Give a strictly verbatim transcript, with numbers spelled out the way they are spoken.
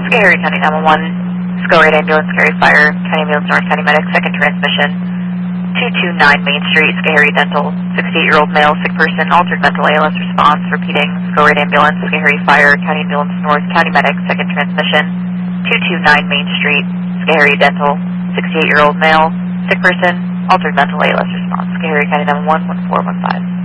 Schoharie County nine one one, Schoharie Ambulance, Schoharie Fire, County Ambulance, North County Medic, second transmission, two two nine Main Street, Schoharie Dental, sixty-eight-year-old male, sick person, altered mental A L S response, repeating, Schoharie Ambulance, Schoharie Fire, County Ambulance, North County Medic, second transmission, two two nine Main Street, Schoharie Dental, sixty-eight-year-old male, sick person, altered mental A L S response, Schoharie County nine one one, one four one five.